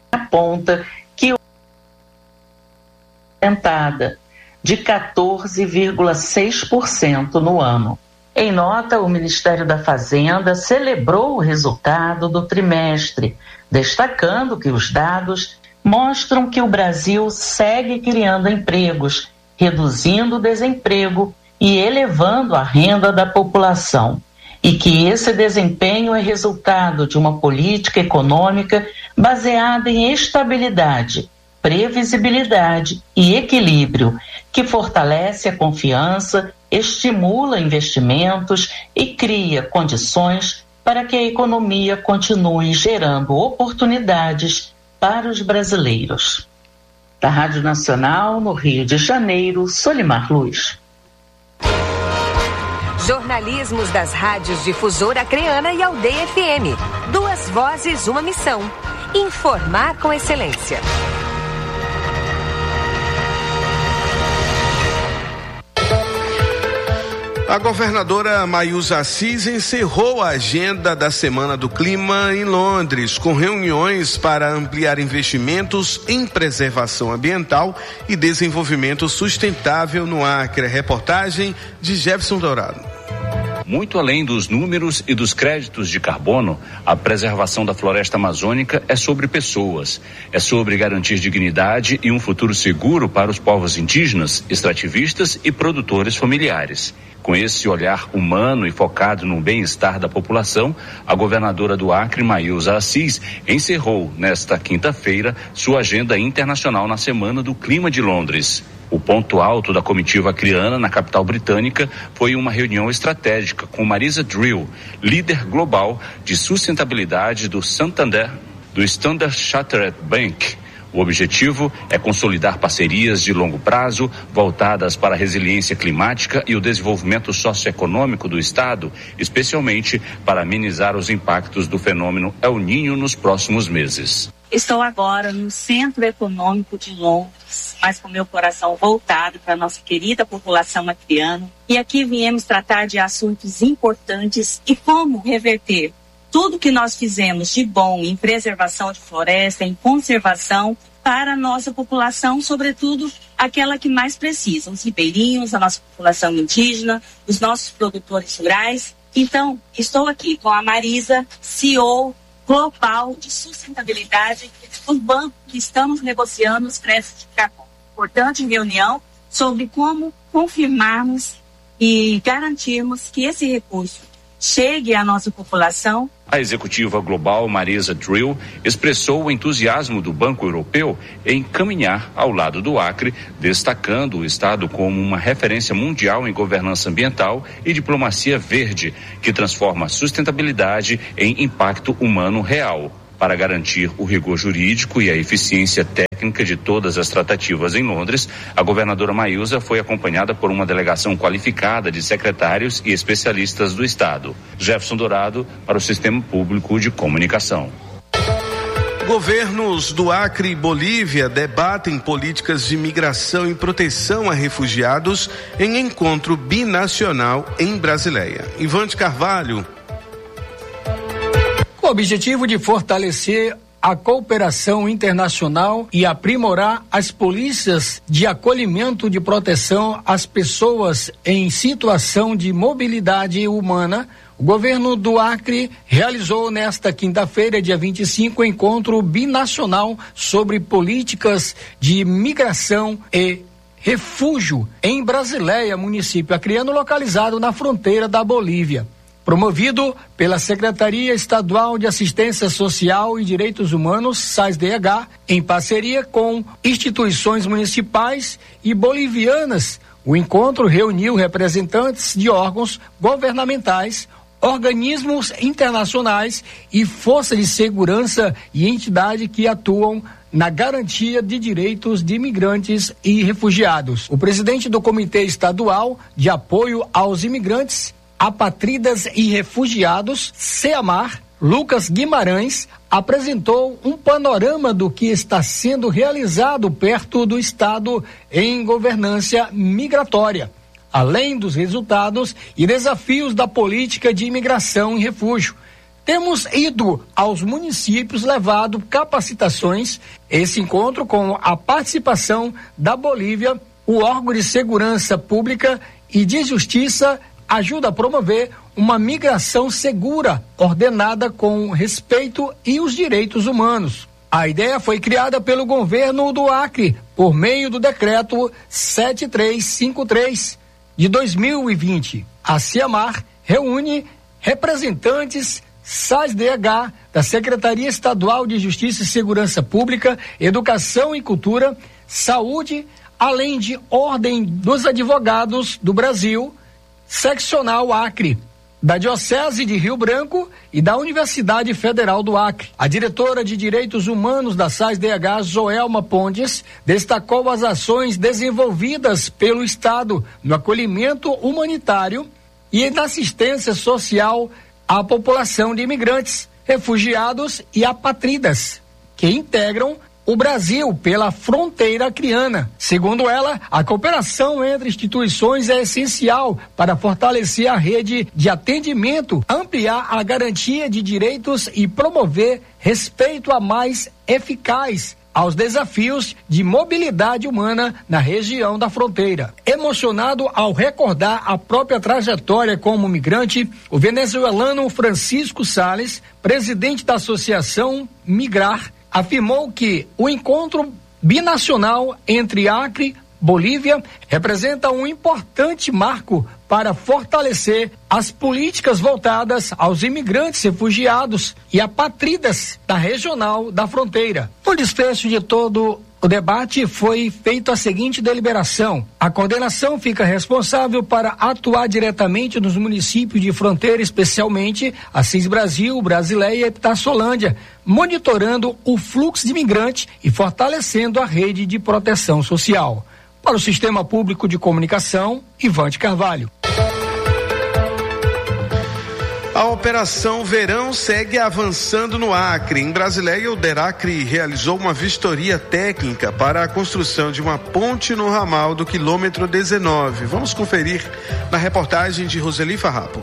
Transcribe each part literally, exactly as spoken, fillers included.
aponta que aumentada de quatorze vírgula seis por cento no ano. Em nota, o Ministério da Fazenda celebrou o resultado do trimestre, destacando que os dados mostram que o Brasil segue criando empregos, reduzindo o desemprego e elevando a renda da população, e que esse desempenho é resultado de uma política econômica baseada em estabilidade, previsibilidade e equilíbrio, que fortalece a confiança, estimula investimentos e cria condições para que a economia continue gerando oportunidades para os brasileiros. Da Rádio Nacional, no Rio de Janeiro, Solimar Luz. Jornalismos das rádios Difusora Acreana e Aldeia F M. Duas vozes, uma missão. Informar com excelência. A governadora Mayuza Assis encerrou a agenda da Semana do Clima em Londres, com reuniões para ampliar investimentos em preservação ambiental e desenvolvimento sustentável no Acre. Reportagem de Jefferson Dourado. Muito além dos números e dos créditos de carbono, a preservação da floresta amazônica é sobre pessoas. É sobre garantir dignidade e um futuro seguro para os povos indígenas, extrativistas e produtores familiares. Com esse olhar humano e focado no bem-estar da população, a governadora do Acre, Mayuza Assis, encerrou nesta quinta-feira sua agenda internacional na Semana do Clima de Londres. O ponto alto da comitiva acreana na capital britânica foi uma reunião estratégica com Marisa Drill, líder global de sustentabilidade do Santander, do Standard Chartered Bank. O objetivo é consolidar parcerias de longo prazo voltadas para a resiliência climática e o desenvolvimento socioeconômico do Estado, especialmente para amenizar os impactos do fenômeno El Niño nos próximos meses. Estou agora no Centro Econômico de Londres, mas com meu coração voltado para a nossa querida população acreana. E aqui viemos tratar de assuntos importantes e como reverter tudo que nós fizemos de bom em preservação de floresta, em conservação para a nossa população, sobretudo aquela que mais precisa, os ribeirinhos, a nossa população indígena, os nossos produtores rurais. Então, estou aqui com a Marisa, C E O global de sustentabilidade do banco que estamos negociando os créditos de carbono. Importante reunião sobre como confirmarmos e garantirmos que esse recurso chegue à nossa população. A executiva global Marisa Drill expressou o entusiasmo do Banco Europeu em caminhar ao lado do Acre, destacando o Estado como uma referência mundial em governança ambiental e diplomacia verde, que transforma a sustentabilidade em impacto humano real. Para garantir o rigor jurídico e a eficiência técnica de todas as tratativas em Londres, a governadora Mayuza foi acompanhada por uma delegação qualificada de secretários e especialistas do Estado. Jefferson Dourado, para o Sistema Público de Comunicação. Governos do Acre e Bolívia debatem políticas de migração e proteção a refugiados em encontro binacional em Brasileia. Ivante Carvalho. Com o objetivo de fortalecer a cooperação internacional e aprimorar as polícias de acolhimento de proteção às pessoas em situação de mobilidade humana, o governo do Acre realizou nesta quinta-feira, dia vinte e cinco, um encontro binacional sobre políticas de migração e refúgio em Brasileia, município acreano localizado na fronteira da Bolívia. Promovido pela Secretaria Estadual de Assistência Social e Direitos Humanos, S A S D H, em parceria com instituições municipais e bolivianas, o encontro reuniu representantes de órgãos governamentais, organismos internacionais e forças de segurança e entidades que atuam na garantia de direitos de imigrantes e refugiados. O presidente do Comitê Estadual de Apoio aos Imigrantes, Apátridas e Refugiados, SEAMAR, Lucas Guimarães, apresentou um panorama do que está sendo realizado perto do Estado em governança migratória, além dos resultados e desafios da política de imigração e refúgio. Temos ido aos municípios, levado capacitações, esse encontro com a participação da Bolívia, o órgão de segurança pública e de justiça ajuda a promover uma migração segura, ordenada com respeito e os direitos humanos. A ideia foi criada pelo governo do Acre, por meio do decreto sete três cinco três de dois mil e vinte. A CIAMAR reúne representantes S A S D H, da Secretaria Estadual de Justiça e Segurança Pública, Educação e Cultura, Saúde, além de Ordem dos Advogados do Brasil, Seccional Acre, da Diocese de Rio Branco e da Universidade Federal do Acre. A diretora de Direitos Humanos da S A S D H, Joelma Pontes, destacou as ações desenvolvidas pelo Estado no acolhimento humanitário e na assistência social à população de imigrantes, refugiados e apátridas, que integram o Brasil pela fronteira acreana. Segundo ela, a cooperação entre instituições é essencial para fortalecer a rede de atendimento, ampliar a garantia de direitos e promover respeito a mais eficaz aos desafios de mobilidade humana na região da fronteira. Emocionado ao recordar a própria trajetória como migrante, o venezuelano Francisco Sales, presidente da Associação Migrar, afirmou que o encontro binacional entre Acre e Bolívia representa um importante marco para fortalecer as políticas voltadas aos imigrantes, refugiados e apátridas da regional da fronteira. No desfecho de todo o debate foi feita a seguinte deliberação: a coordenação fica responsável para atuar diretamente nos municípios de fronteira, especialmente Assis Brasil, Brasileia e Itaçolândia, monitorando o fluxo de imigrantes e fortalecendo a rede de proteção social. Para o Sistema Público de Comunicação, Ivante Carvalho. A Operação Verão segue avançando no Acre. Em Brasileia, o DERACRE realizou uma vistoria técnica para a construção de uma ponte no ramal do quilômetro dezenove. Vamos conferir na reportagem de Roseli Farrapo.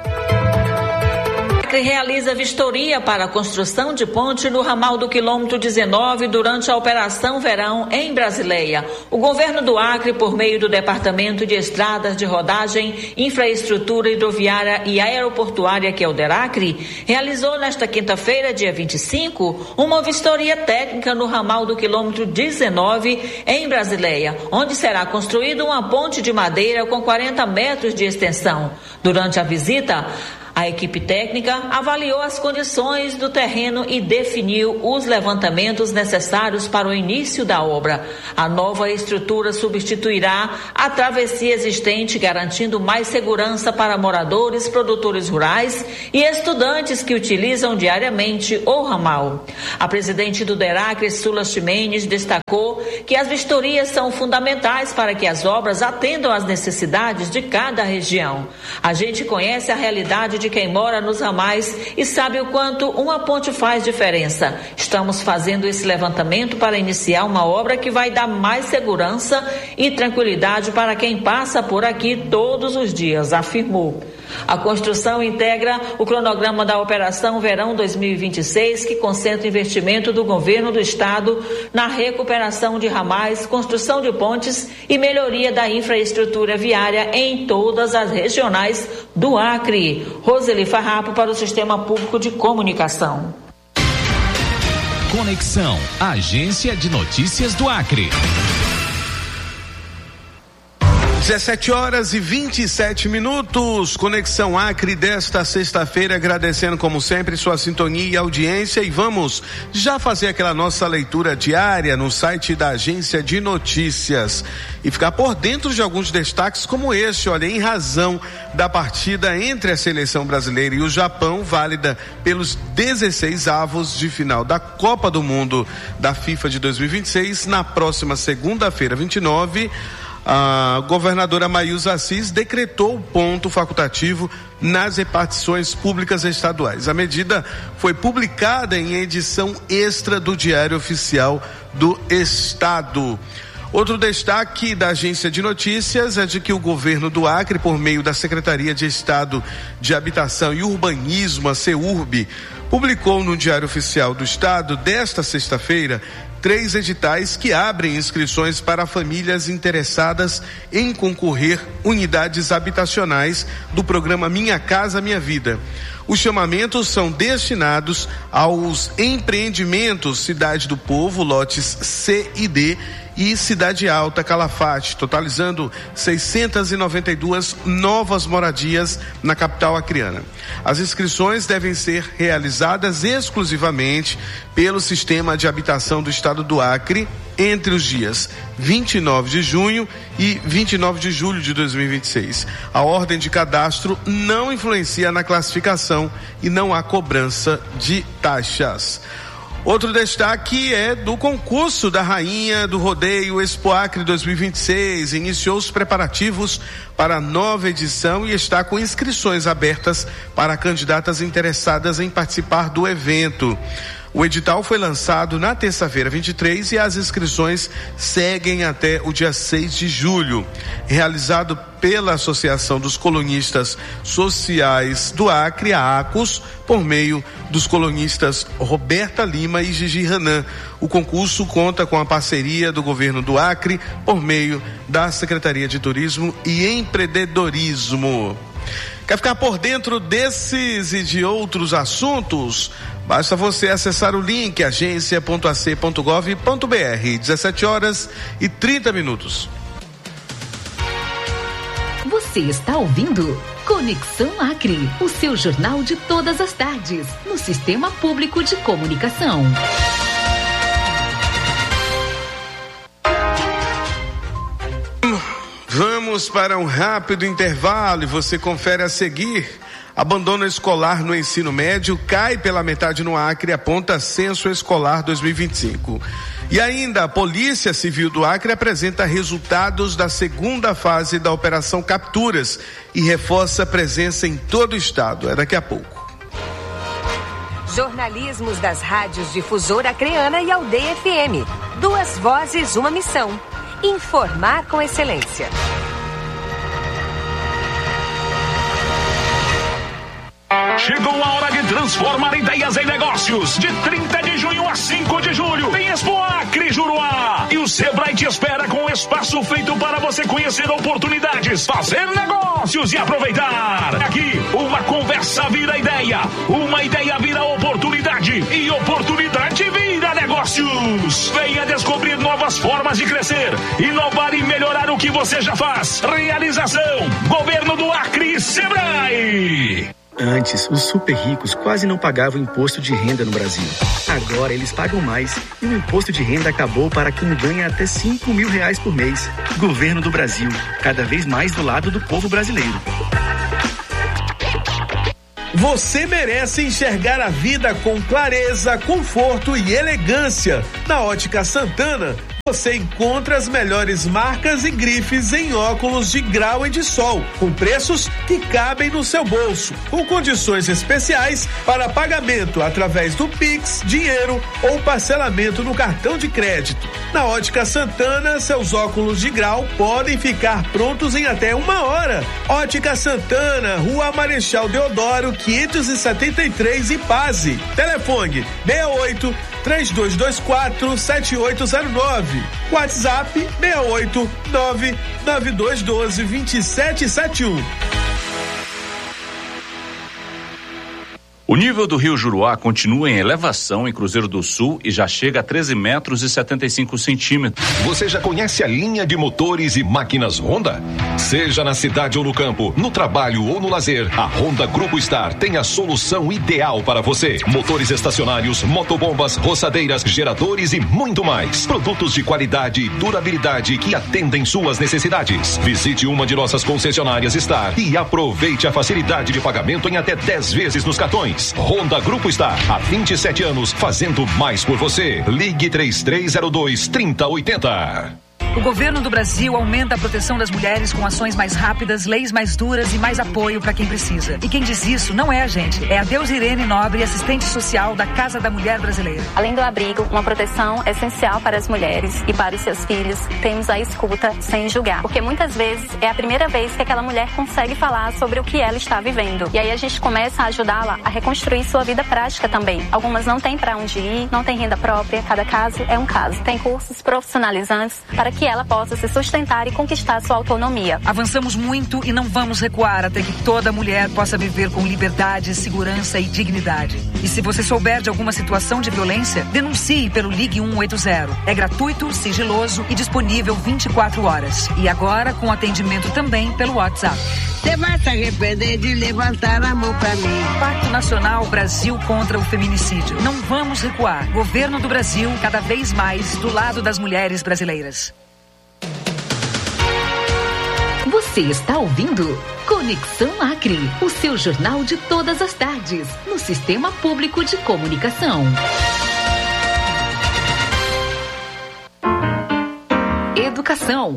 Realiza vistoria para a construção de ponte no ramal do quilômetro dezenove durante a Operação Verão em Brasileia. O governo do Acre, por meio do Departamento de Estradas de Rodagem, Infraestrutura Hidroviária e Aeroportuária, que é o DERACRE, realizou nesta quinta-feira, dia vinte e cinco, uma vistoria técnica no ramal do quilômetro dezenove em Brasileia, onde será construída uma ponte de madeira com quarenta metros de extensão. Durante a visita, a equipe técnica avaliou as condições do terreno e definiu os levantamentos necessários para o início da obra. A nova estrutura substituirá a travessia existente, garantindo mais segurança para moradores, produtores rurais e estudantes que utilizam diariamente o ramal. A presidente do DERACRE, Sula Ximenes, destacou que as vistorias são fundamentais para que as obras atendam às necessidades de cada região. A gente conhece a realidade de quem mora nos ramais e sabe o quanto uma ponte faz diferença. Estamos fazendo esse levantamento para iniciar uma obra que vai dar mais segurança e tranquilidade para quem passa por aqui todos os dias, afirmou. A construção integra o cronograma da Operação Verão dois mil e vinte e seis, que concentra investimento do governo do estado na recuperação de ramais, construção de pontes e melhoria da infraestrutura viária em todas as regionais do Acre. Roseli Farrapo para o Sistema Público de Comunicação. Conexão, Agência de Notícias do Acre. dezessete horas e vinte e sete minutos, Conexão Acre desta sexta-feira, agradecendo como sempre sua sintonia e audiência, e vamos já fazer aquela nossa leitura diária no site da Agência de Notícias e ficar por dentro de alguns destaques como este. Olha, em razão da partida entre a seleção brasileira e o Japão, válida pelos dezesseis avos de final da Copa do Mundo da FIFA de dois mil e vinte e seis, na próxima segunda-feira, vinte e nove, a governadora Maísa Assis decretou o ponto facultativo nas repartições públicas estaduais. A medida foi publicada em edição extra do Diário Oficial do Estado. Outro destaque da agência de notícias é de que o governo do Acre, por meio da Secretaria de Estado de Habitação e Urbanismo, a CEURB, publicou no Diário Oficial do Estado desta sexta-feira três editais que abrem inscrições para famílias interessadas em concorrer unidades habitacionais do programa Minha Casa Minha Vida. Os chamamentos são destinados aos empreendimentos Cidade do Povo, lotes C e D, e Cidade Alta Calafate, totalizando seiscentas e noventa e duas novas moradias na capital acreana. As inscrições devem ser realizadas exclusivamente pelo Sistema de Habitação do Estado do Acre entre os dias vinte e nove de junho e vinte e nove de julho de dois mil e vinte e seis. A ordem de cadastro não influencia na classificação e não há cobrança de taxas. Outro destaque é do concurso da Rainha do Rodeio Expo Acre dois mil e vinte e seis. Iniciou os preparativos para a nova edição e está com inscrições abertas para candidatas interessadas em participar do evento. O edital foi lançado na terça-feira vinte e três e as inscrições seguem até o dia seis de julho. Realizado pela Associação dos Colunistas Sociais do Acre, a ACOS, por meio dos colunistas Roberta Lima e Gigi Ranan. O concurso conta com a parceria do governo do Acre por meio da Secretaria de Turismo e Empreendedorismo. Quer ficar por dentro desses e de outros assuntos? Basta você acessar o link agência ponto a c ponto gov ponto b r. dezessete horas e trinta minutos. Você está ouvindo Conexão Acre, o seu jornal de todas as tardes, no Sistema Público de Comunicação. Vamos para um rápido intervalo e você confere a seguir. Abandono escolar no ensino médio cai pela metade no Acre, aponta Censo Escolar dois mil e vinte e cinco. E ainda, a Polícia Civil do Acre apresenta resultados da segunda fase da Operação Capturas e reforça a presença em todo o estado. É daqui a pouco. Jornalismos das rádios Difusora Acreana e Aldeia F M. Duas vozes, uma missão. Informar com excelência. Chegou a hora de transformar ideias em negócios. De trinta de junho a cinco de julho, tem Expo Acre Juruá. E o Sebrae te espera com um espaço feito para você conhecer oportunidades, fazer negócios e aproveitar. Aqui, uma conversa vira ideia, uma ideia vira oportunidade e oportunidade vira negócios. Venha descobrir novas formas de crescer, inovar e melhorar o que você já faz. Realização: Governo do Acre e Sebrae. Antes, os super ricos quase não pagavam imposto de renda no Brasil. Agora eles pagam mais e o imposto de renda acabou para quem ganha até cinco mil reais por mês. Governo do Brasil, cada vez mais do lado do povo brasileiro. Você merece enxergar a vida com clareza, conforto e elegância. Na Ótica Santana, você encontra as melhores marcas e grifes em óculos de grau e de sol, com preços que cabem no seu bolso, com condições especiais para pagamento através do Pix, dinheiro ou parcelamento no cartão de crédito. Na Ótica Santana, seus óculos de grau podem ficar prontos em até uma hora. Ótica Santana, Rua Marechal Deodoro, quinhentos e setenta e três, Ipase. Telefone seis oito, três dois dois quatro, sete oito zero nove. WhatsApp seis oito nove nove dois um dois, dois sete sete um. O nível do rio Juruá continua em elevação em Cruzeiro do Sul e já chega a treze metros e setenta e cinco centímetros. Você já conhece a linha de motores e máquinas Honda? Seja na cidade ou no campo, no trabalho ou no lazer, a Honda Grupo Star tem a solução ideal para você. Motores estacionários, motobombas, roçadeiras, geradores e muito mais. Produtos de qualidade e durabilidade que atendem suas necessidades. Visite uma de nossas concessionárias Star e aproveite a facilidade de pagamento em até dez vezes nos cartões. Honda Grupo Star, há vinte e sete anos, fazendo mais por você. Ligue três três zero dois, três zero oito zero. O governo do Brasil aumenta a proteção das mulheres com ações mais rápidas, leis mais duras e mais apoio para quem precisa. E quem diz isso não é a gente, é a Deus Irene Nobre, assistente social da Casa da Mulher Brasileira. Além do abrigo, uma proteção essencial para as mulheres e para os seus filhos, temos a escuta sem julgar. Porque muitas vezes é a primeira vez que aquela mulher consegue falar sobre o que ela está vivendo. E aí a gente começa a ajudá-la a reconstruir sua vida prática também. Algumas não têm para onde ir, não têm renda própria, cada caso é um caso. Tem cursos profissionalizantes para que ela possa se sustentar e conquistar sua autonomia. Avançamos muito e não vamos recuar até que toda mulher possa viver com liberdade, segurança e dignidade. E se você souber de alguma situação de violência, denuncie pelo Ligue um oito zero. É gratuito, sigiloso e disponível vinte e quatro horas. E agora com atendimento também pelo WhatsApp. Você vai se arrepender de levantar a mão pra mim. Pacto Nacional Brasil contra o Feminicídio. Não vamos recuar. Governo do Brasil, cada vez mais do lado das mulheres brasileiras. Você está ouvindo Conexão Acre, o seu jornal de todas as tardes, no Sistema Público de Comunicação. Educação.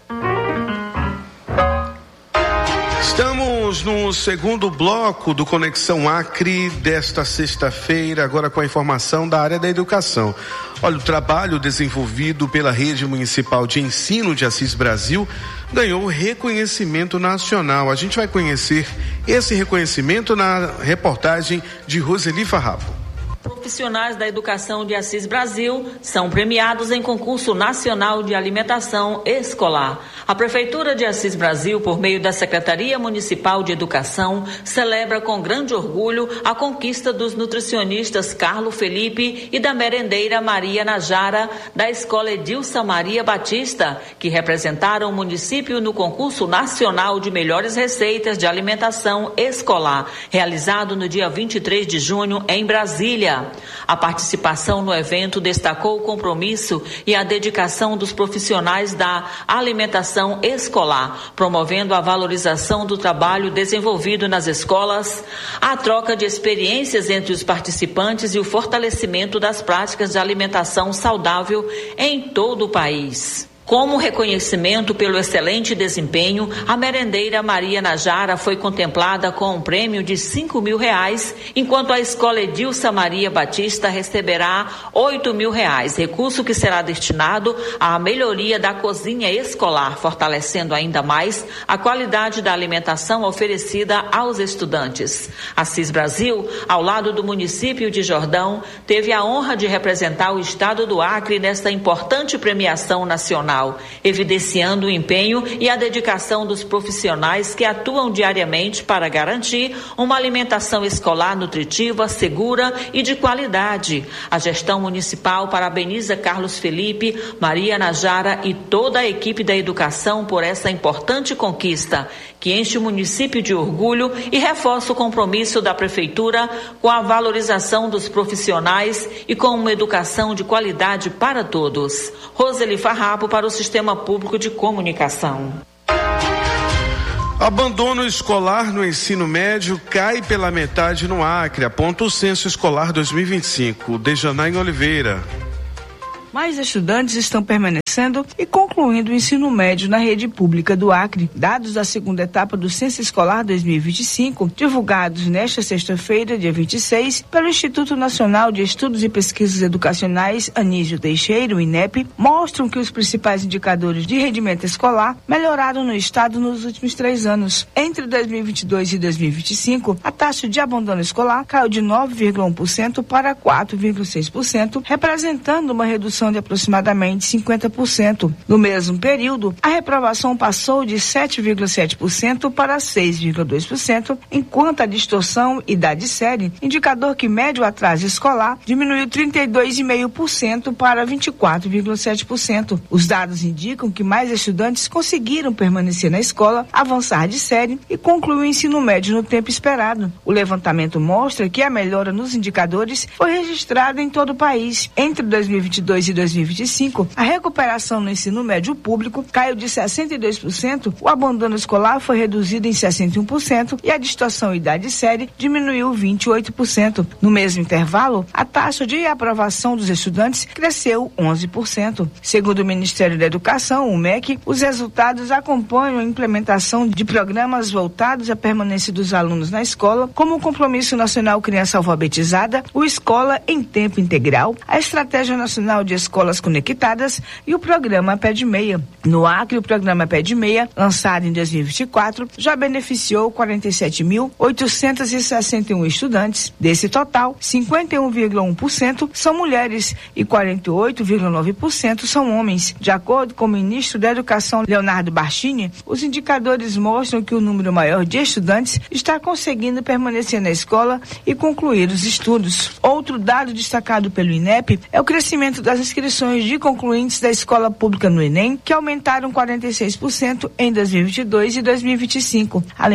Estamos no segundo bloco do Conexão Acre desta sexta-feira, agora com a informação da área da educação. Olha, o trabalho desenvolvido pela Rede Municipal de Ensino de Assis Brasil ganhou reconhecimento nacional. A gente vai conhecer esse reconhecimento na reportagem de Roseli Farrapo. Profissionais da educação de Assis Brasil são premiados em concurso nacional de alimentação escolar. A Prefeitura de Assis Brasil, por meio da Secretaria Municipal de Educação, celebra com grande orgulho a conquista dos nutricionistas Carlos Felipe e da merendeira Maria Najara, da Escola Edilson Maria Batista, que representaram o município no concurso nacional de melhores receitas de alimentação escolar, realizado no dia vinte e três de junho em Brasília. A participação no evento destacou o compromisso e a dedicação dos profissionais da alimentação escolar, promovendo a valorização do trabalho desenvolvido nas escolas, a troca de experiências entre os participantes e o fortalecimento das práticas de alimentação saudável em todo o país. Como reconhecimento pelo excelente desempenho, a merendeira Maria Najara foi contemplada com um prêmio de cinco mil reais, enquanto a Escola Edilson Maria Batista receberá oito mil reais, recurso que será destinado à melhoria da cozinha escolar, fortalecendo ainda mais a qualidade da alimentação oferecida aos estudantes. Assis Brasil, ao lado do município de Jordão, teve a honra de representar o estado do Acre nesta importante premiação nacional, evidenciando o empenho e a dedicação dos profissionais que atuam diariamente para garantir uma alimentação escolar nutritiva, segura e de qualidade. A gestão municipal parabeniza Carlos Felipe, Maria Najara e toda a equipe da educação por essa importante conquista, que enche o município de orgulho e reforça o compromisso da Prefeitura com a valorização dos profissionais e com uma educação de qualidade para todos. Roseli Farrapo para o Sistema Público de Comunicação. Abandono escolar no ensino médio cai pela metade no Acre, aponta o Censo Escolar dois mil e vinte e cinco. Dejanaí Oliveira. Mais estudantes estão permanecendo e concluindo o ensino médio na rede pública do Acre. Dados da segunda etapa do Censo Escolar dois mil e vinte e cinco, divulgados nesta sexta-feira, dia vinte e seis, pelo Instituto Nacional de Estudos e Pesquisas Educacionais Anísio Teixeira, o INEP, mostram que os principais indicadores de rendimento escolar melhoraram no estado nos últimos três anos. Entre dois mil e vinte e dois e dois mil e vinte e cinco, a taxa de abandono escolar caiu de nove vírgula um por cento para quatro vírgula seis por cento, representando uma redução de aproximadamente cinquenta por cento. No mesmo período, a reprovação passou de sete vírgula sete por cento para seis vírgula dois por cento, enquanto a distorção idade série, indicador que mede o atraso escolar, diminuiu trinta e dois vírgula cinco por cento para vinte e quatro vírgula sete por cento. Os dados indicam que mais estudantes conseguiram permanecer na escola, avançar de série e concluir o ensino médio no tempo esperado. O levantamento mostra que a melhora nos indicadores foi registrada em todo o país. Entre dois mil e vinte e dois e dois mil e vinte e cinco, a recuperação recuperação no ensino médio público caiu de sessenta e dois por cento, o abandono escolar foi reduzido em sessenta e um por cento e a distorção idade-série diminuiu vinte e oito por cento. No mesmo intervalo, a taxa de aprovação dos estudantes cresceu onze por cento. Segundo o Ministério da Educação, o M E C, os resultados acompanham a implementação de programas voltados à permanência dos alunos na escola, como o Compromisso Nacional Criança Alfabetizada, o Escola em Tempo Integral, a Estratégia Nacional de Escolas Conectadas e o Programa Pé de Meia. No Acre, o Programa Pé de Meia, lançado em dois mil e vinte e quatro, já beneficiou quarenta e sete mil oitocentos e sessenta e um estudantes. Desse total, cinquenta e um vírgula um por cento são mulheres e quarenta e oito vírgula nove por cento são homens. De acordo com o ministro da Educação, Leonardo Barchini, os indicadores mostram que o número maior de estudantes está conseguindo permanecer na escola e concluir os estudos. Outro dado destacado pelo INEP é o crescimento das inscrições de concluintes da escola pública no Enem, que aumentaram quarenta e seis por cento em dois mil e vinte e dois e dois mil e vinte e cinco. Além